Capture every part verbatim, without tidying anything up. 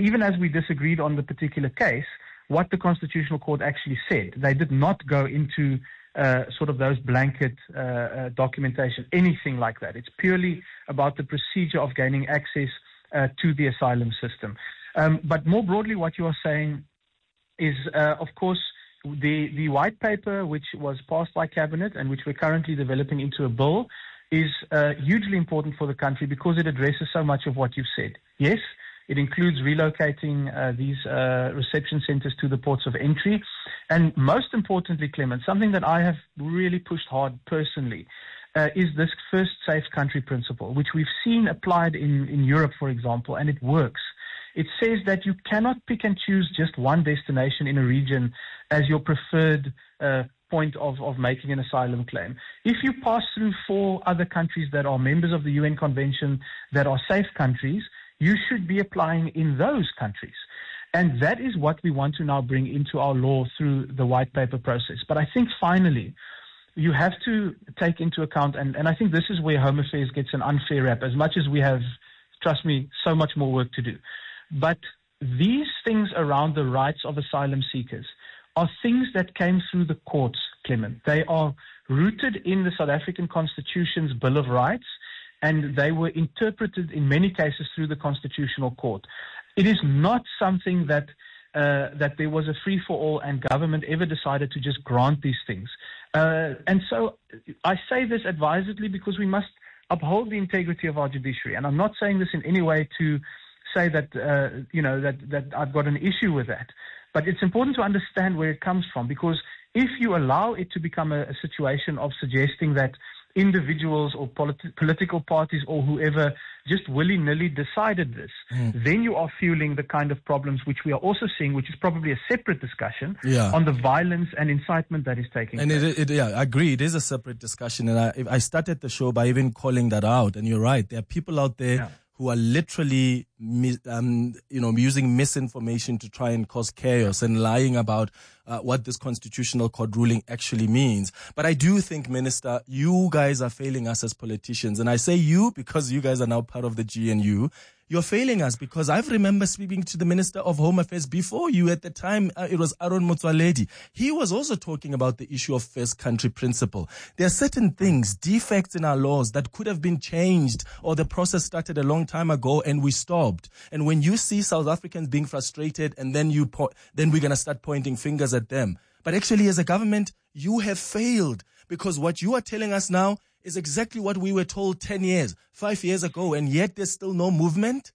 even as we disagreed on the particular case, what the Constitutional Court actually said, they did not go into uh, sort of those blanket uh, uh, documentation, anything like that. It's purely about the procedure of gaining access uh, to the asylum system. Um, but more broadly, what you are saying is, uh, of course, the, the white paper, which was passed by Cabinet and which we're currently developing into a bill, is uh, hugely important for the country because it addresses so much of what you've said. Yes, it includes relocating uh, these uh, reception centers to the ports of entry. And most importantly, Clement, something that I have really pushed hard personally uh, is this first safe country principle, which we've seen applied in, in Europe, for example, and it works. It says that you cannot pick and choose just one destination in a region as your preferred uh, point of, of making an asylum claim. If you pass through four other countries that are members of the U N Convention that are safe countries, you should be applying in those countries. And that is what we want to now bring into our law through the white paper process. But I think finally, you have to take into account, and, and I think this is where Home Affairs gets an unfair rap, as much as we have, trust me, so much more work to do. But these things around the rights of asylum seekers are things that came through the courts, Clement. They are rooted in the South African Constitution's Bill of Rights, and they were interpreted in many cases through the Constitutional Court. It is not something that uh, that there was a free-for-all and government ever decided to just grant these things. Uh, and so I say this advisedly because we must uphold the integrity of our judiciary. And I'm not saying this in any way to say that, uh, you know, that, that I've got an issue with that. But it's important to understand where it comes from, because if you allow it to become a, a situation of suggesting that individuals or politi- political parties or whoever just willy-nilly decided this, mm. then you are fueling the kind of problems which we are also seeing, which is probably a separate discussion yeah. on the violence and incitement that is taking and place. And it, it, yeah, I agree. It is a separate discussion. And I, I started the show by even calling that out. And you're right. There are people out there yeah. who are literally, um, you know, using misinformation to try and cause chaos and lying about uh, what this constitutional court ruling actually means. But I do think, Minister, you guys are failing us as politicians. And I say you because you guys are now part of the G N U. You're failing us because I remember speaking to the Minister of Home Affairs before you at the time. Uh, it was Aaron Motsoaledi. He was also talking about the issue of first country principle. There are certain things, defects in our laws that could have been changed, or the process started a long time ago and we stopped. And when you see South Africans being frustrated and then you po- then we're going to start pointing fingers at them. But actually, as a government, you have failed, because what you are telling us now is exactly what we were told ten years, five years ago, and yet there's still no movement?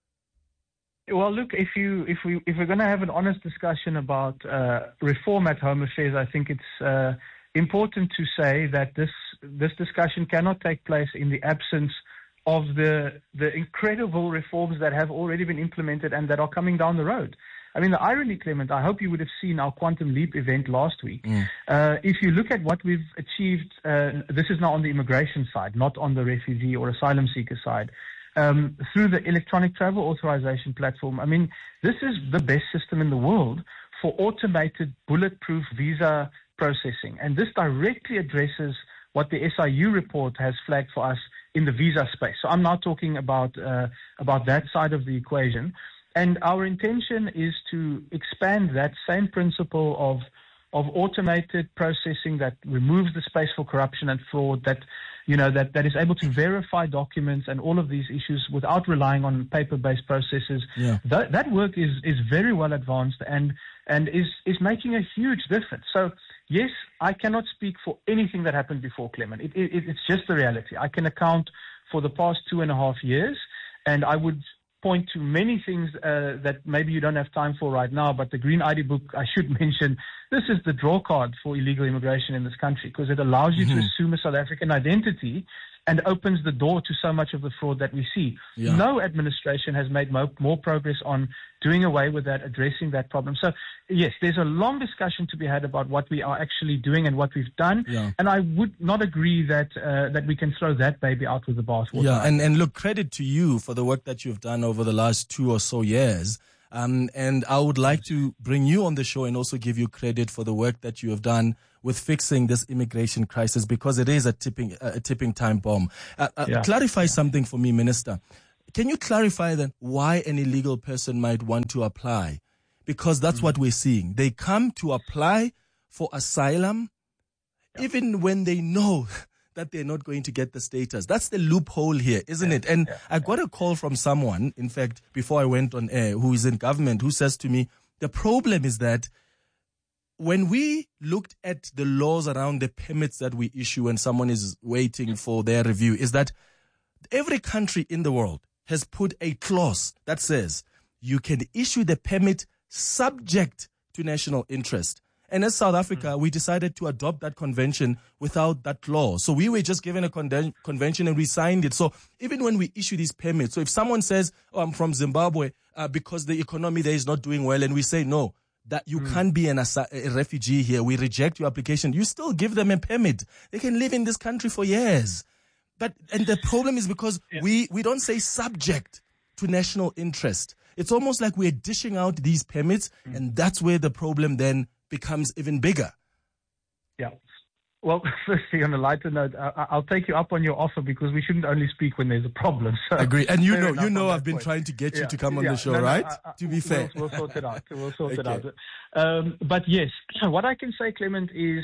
Well, look, if you if we if we're going to have an honest discussion about uh, reform at Home Affairs, I think it's uh, important to say that this this discussion cannot take place in the absence of the the incredible reforms that have already been implemented and that are coming down the road. I mean, the irony, Clement, I hope you would have seen our Quantum Leap event last week. Mm. Uh, if you look at what we've achieved, uh, this is now on the immigration side, not on the refugee or asylum seeker side, um, through the electronic travel authorization platform. I mean, this is the best system in the world for automated, bulletproof visa processing. And this directly addresses what the S I U report has flagged for us in the visa space. So I'm now talking about uh, about that side of the equation. And our intention is to expand that same principle of of automated processing that removes the space for corruption and fraud, that you know that, that is able to verify documents and all of these issues without relying on paper-based processes. Yeah. That, that work is is very well advanced and and is is making a huge difference. So yes, I cannot speak for anything that happened before, Clement. It, it, it's just the reality. I can account for the past two and a half years, and I would point to many things uh, that maybe you don't have time for right now, but the Green I D book, I should mention, this is the draw card for illegal immigration in this country, because it allows you mm-hmm. to assume a South African identity and opens the door to so much of the fraud that we see. Yeah. No administration has made mo- more progress on doing away with that, addressing that problem. So, yes, there's a long discussion to be had about what we are actually doing and what we've done. Yeah. And I would not agree that uh, that we can throw that baby out with the bathwater. Yeah, and, and look, credit to you for the work that you've done over the last two or so years. Um, and I would like to bring you on the show and also give you credit for the work that you have done with fixing this immigration crisis, because it is a tipping a tipping time bomb. Uh, uh, yeah. Clarify something for me, Minister. can you clarify then why an illegal person might want to apply? Because that's mm-hmm. what we're seeing. They come to apply for asylum, yeah. even when they know that they're not going to get the status. That's the loophole here, isn't yeah. it? And yeah. I got a call from someone, in fact, before I went on air, who is in government, who says to me, the problem is that when we looked at the laws around the permits that we issue when someone is waiting for their review, is that every country in the world has put a clause that says you can issue the permit subject to national interest. And as South Africa, mm. we decided to adopt that convention without that clause. So we were just given a con- convention and we signed it. So even when we issue these permits, so if someone says, oh, I'm from Zimbabwe uh, because the economy there is not doing well, and we say, no, that you mm. can't be an, a refugee here, we reject your application, you still give them a permit. They can live in this country for years. But and the problem is because yeah. we, we don't say subject to national interest. It's almost like we're dishing out these permits, mm. and that's where the problem then becomes even bigger. Yeah. Well, firstly, on a lighter note, I, I'll take you up on your offer because we shouldn't only speak when there's a problem. So agree. And you know, you know, I've been point. trying to get you yeah. to come on yeah. the show, no, no, right? I, I, to be fair. We'll, we'll sort it out. We'll sort okay. it out. Um, but yes, what I can say, Clement, is,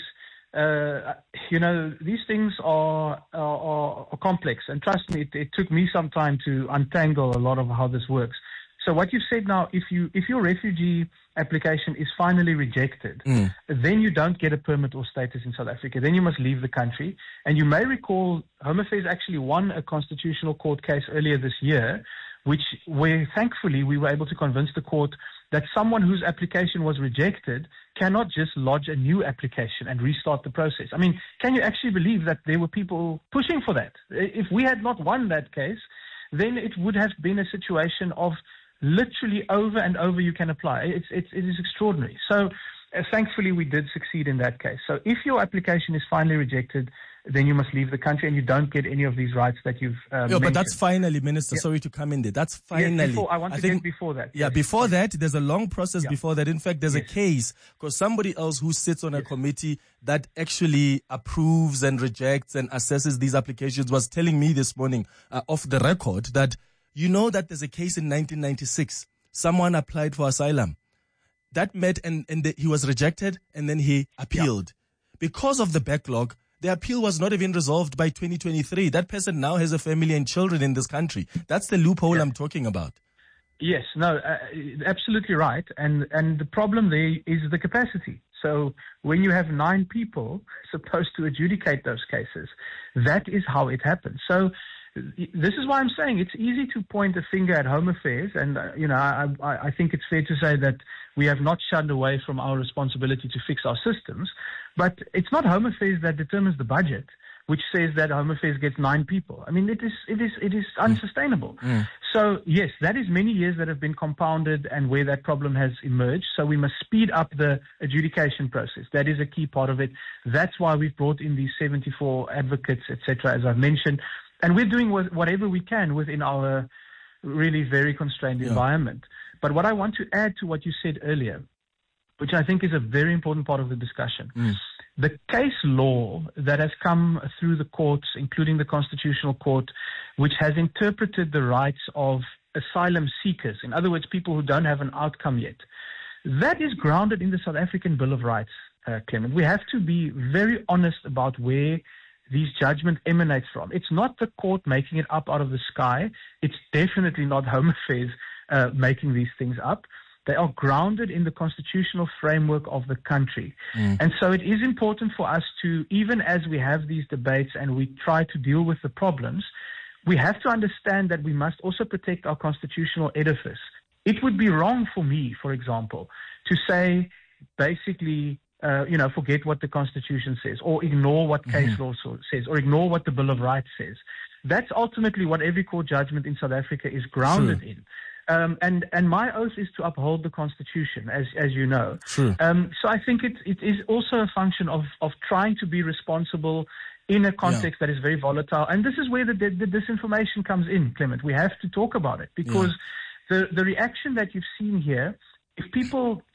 uh, you know, these things are, are, are complex. And trust me, it, it took me some time to untangle a lot of how this works. So what you've said now, if you if your refugee application is finally rejected, mm. then you don't get a permit or status in South Africa. Then you must leave the country. And you may recall Home Affairs actually won a constitutional court case earlier this year, which where thankfully we were able to convince the court that someone whose application was rejected cannot just lodge a new application and restart the process. I mean, can you actually believe that there were people pushing for that? If we had not won that case, then it would have been a situation of literally over and over you can apply. It's, it's, it is extraordinary. So uh, thankfully we did succeed in that case. So if your application is finally rejected, then you must leave the country and you don't get any of these rights that you've uh, yeah, but that's finally, Minister, yeah. sorry to come in there. That's finally. Yes, before, I want to I think, get before that. Yeah, yes. before that, there's a long process yeah. before that. In fact, there's yes. a case because somebody else who sits on a yes. committee that actually approves and rejects and assesses these applications was telling me this morning uh, off the record that you know that there's a case in nineteen ninety-six. Someone applied for asylum. That met and, and the, he was rejected and then he appealed. Yeah. Because of the backlog, the appeal was not even resolved by twenty twenty-three. That person now has a family and children in this country. That's the loophole yeah. I'm talking about. Yes, no, uh, absolutely right. And, and the problem there is the capacity. So when you have nine people supposed to adjudicate those cases, that is how it happens. So this is why I'm saying it's easy to point a finger at Home Affairs, and uh, you know I, I, I think it's fair to say that we have not shunned away from our responsibility to fix our systems. But it's not Home Affairs that determines the budget, which says that Home Affairs gets nine people. I mean, it is it is it is unsustainable. Mm. So yes, that is many years that have been compounded, and where that problem has emerged. So we must speed up the adjudication process. That is a key part of it. That's why we've brought in these seventy-four advocates, et cetera, as I've mentioned. And we're doing whatever we can within our really very constrained yeah. environment. But what I want to add to what you said earlier, which I think is a very important part of the discussion, mm. the case law that has come through the courts, including the Constitutional Court, which has interpreted the rights of asylum seekers, in other words, people who don't have an outcome yet, that is grounded in the South African Bill of Rights, uh, Clement. We have to be very honest about where these judgments emanate from. It's not the court making it up out of the sky. It's definitely not Home Affairs uh, making these things up. They are grounded in the constitutional framework of the country. Mm. And so it is important for us to, even as we have these debates and we try to deal with the problems, we have to understand that we must also protect our constitutional edifice. It would be wrong for me, for example, to say basically, Uh, you know, forget what the Constitution says, or ignore what case mm-hmm. law so, says, or ignore what the Bill of Rights says. That's ultimately what every court judgment in South Africa is grounded True. in. Um, and, and my oath is to uphold the Constitution, as as you know. Um, so I think it, it is also a function of, of trying to be responsible in a context yeah. that is very volatile. And this is where the, the, the disinformation comes in, Clement. We have to talk about it because yeah. the, the reaction that you've seen here, if people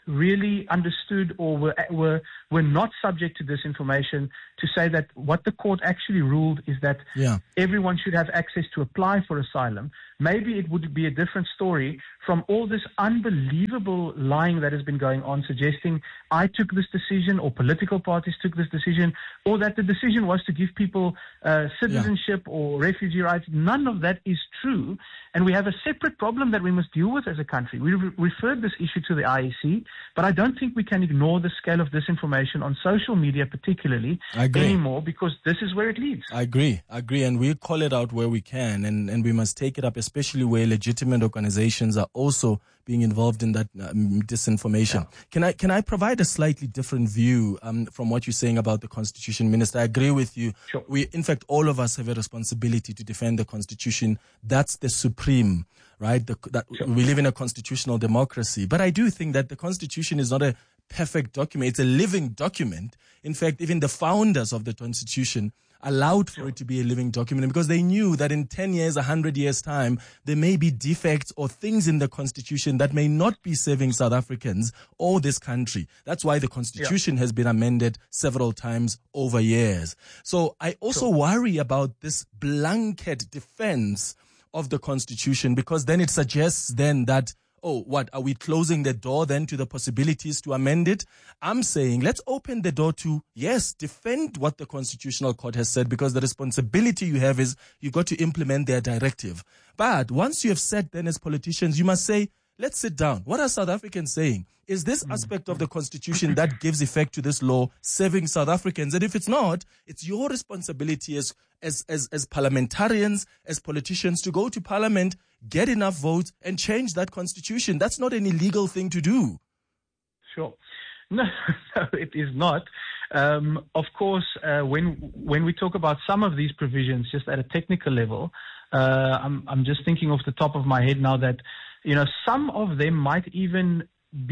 really understood or were, were, were not subject to disinformation to say that what the court actually ruled is that yeah. everyone should have access to apply for asylum, maybe it would be a different story from all this unbelievable lying that has been going on, suggesting I took this decision or political parties took this decision, or that the decision was to give people uh, citizenship yeah. or refugee rights. None of that is true. And we have a separate problem that we must deal with as a country. We re- referred this issue to the I E C, but I don't think we can ignore the scale of disinformation on social media particularly anymore, because this is where it leads. I agree. I agree. And we call it out where we can, and, and we must take it up, especially where legitimate organizations are also being involved in that um, disinformation. Yeah. Can I can I provide a slightly different view um, from what you're saying about the Constitution, Minister? I agree with you. Sure. We, in fact, all of us have a responsibility to defend the Constitution. That's the supreme, right? The, that sure. We live in a constitutional democracy. But I do think that the Constitution is not a perfect document. It's a living document. In fact, even the founders of the Constitution allowed for it to be a living document because they knew that in ten years, one hundred years' time, there may be defects or things in the Constitution that may not be serving South Africans or this country. That's why the Constitution yeah. has been amended several times over years. So I also sure. worry about this blanket defense of the Constitution, because then it suggests then that, oh, what, are we closing the door then to the possibilities to amend it? I'm saying let's open the door to, yes, defend what the Constitutional Court has said, because the responsibility you have is you've got to implement their directive. But once you have said, then as politicians, you must say, let's sit down. What are South Africans saying? Is this aspect of the Constitution that gives effect to this law serving South Africans? And if it's not, it's your responsibility as as as, as parliamentarians, as politicians, to go to Parliament, get enough votes, and change that Constitution. That's not an illegal thing to do. Sure. No, no, it is not. Um, of course, uh, when when we talk about some of these provisions, just at a technical level, uh, I'm I'm just thinking off the top of my head now that, you know, some of them might even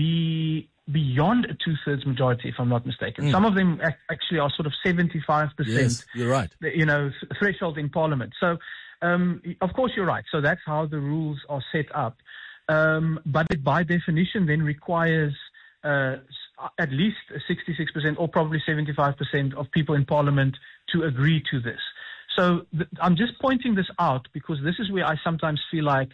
be beyond a two-thirds majority, if I'm not mistaken. Mm. Some of them ac- actually are sort of seventy-five percent. Yes, you're right. You know, th- threshold in Parliament. So, um, of course, you're right. So that's how the rules are set up. Um, but it, by definition, then requires uh, at least sixty-six percent or probably seventy-five percent of people in Parliament to agree to this. So th- I'm just pointing this out because this is where I sometimes feel like,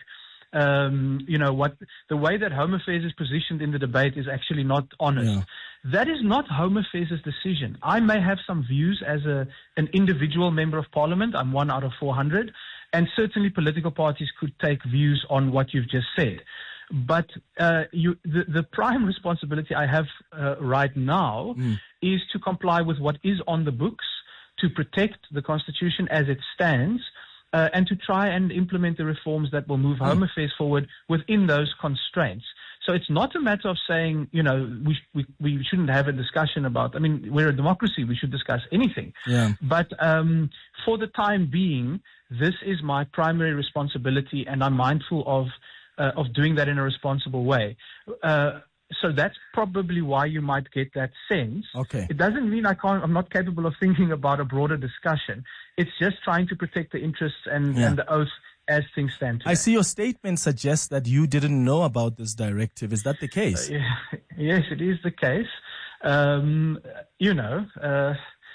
Um, you know, what the way that Home Affairs is positioned in the debate is actually not honest. Yeah. That is not Home Affairs' decision. I may have some views as a an individual member of Parliament. I'm one out of four hundred. And certainly political parties could take views on what you've just said. But uh, you, the, the prime responsibility I have uh, right now mm. is to comply with what is on the books, to protect the Constitution as it stands, Uh, and to try and implement the reforms that will move mm. Home Affairs forward within those constraints. So it's not a matter of saying, you know, we, we we shouldn't have a discussion about, I mean, we're a democracy, we should discuss anything. Yeah. But um, for the time being, this is my primary responsibility, and I'm mindful of, uh, of doing that in a responsible way. Uh, So that's probably why you might get that sense. Okay. It doesn't mean I can't, I'm not capable of thinking about a broader discussion. It's just trying to protect the interests and, yeah. and the oath as things stand today. I see your statement suggests that you didn't know about this directive. Is that the case? Uh, yeah, yes, it is the case. Um, you know, uh,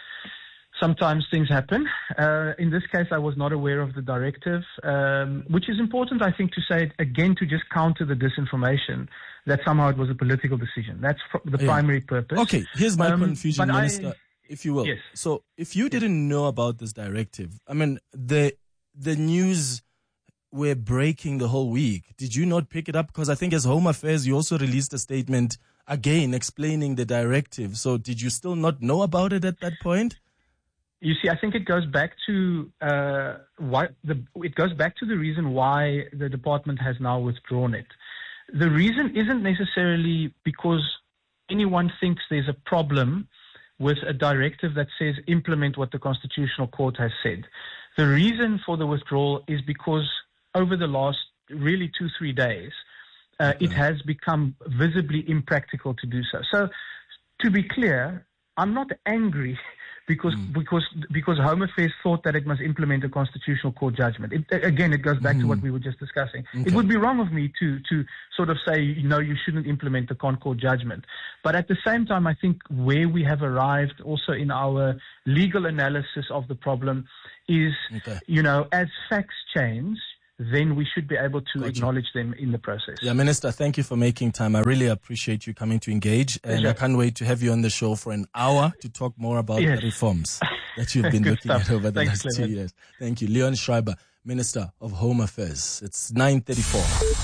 sometimes things happen. Uh, in this case, I was not aware of the directive, um, which is important, I think, to say, again, to just counter the disinformation that somehow it was a political decision. That's fr- the yeah. primary purpose. Okay, here's my um, confusion, Minister, I, if you will. Yes. So if you didn't know about this directive, I mean, the the news were breaking the whole week. Did you not pick it up? Because I think as Home Affairs, you also released a statement, again, explaining the directive. So did you still not know about it at that point? You see, I think it goes back to uh, why the it goes back to the reason why the department has now withdrawn it. The reason isn't necessarily because anyone thinks there's a problem with a directive that says implement what the Constitutional Court has said. The reason for the withdrawal is because over the last really two, three days, uh, okay. it has become visibly impractical to do so. So to be clear, I'm not angry because mm. because because Home Affairs thought that it must implement a constitutional court judgment. It, again, it goes back mm. to what we were just discussing. Okay. It would be wrong of me to to sort of say, no, you shouldn't implement the Con Court judgment. But at the same time, I think where we have arrived also in our legal analysis of the problem is, okay. you know, as facts change, then we should be able to Got acknowledge you. them in the process. Yeah, Minister, thank you for making time. I really appreciate you coming to engage, and Pleasure. I can't wait to have you on the show for an hour to talk more about yes. the reforms that you've been looking stuff. at over the Thanks, last Clement. two years. Thank you. Leon Schreiber, Minister of Home Affairs. It's nine thirty-four.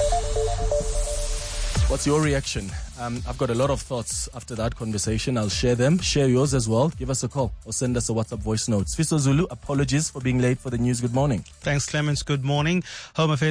What's your reaction? Um, I've got a lot of thoughts after that conversation. I'll share them. Share yours as well. Give us a call or send us a WhatsApp voice note. Sfiso Zulu, apologies for being late for the news. Good morning. Thanks, Clemens. Good morning. Home Affairs